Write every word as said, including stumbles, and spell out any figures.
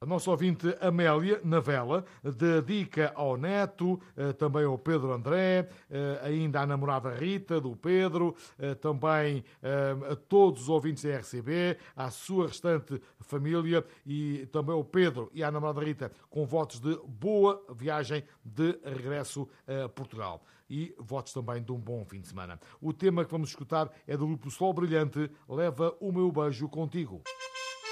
A nossa ouvinte Amélia, na vela, dedica ao neto, também ao Pedro André, ainda à namorada Rita, do Pedro, também a todos os ouvintes da R C B, à sua restante família e também ao Pedro e à namorada Rita, com votos de boa viagem de regresso a Portugal. E votos também de um bom fim de semana. O tema que vamos escutar é do grupo Sol Brilhante, Leva o Meu Beijo Contigo.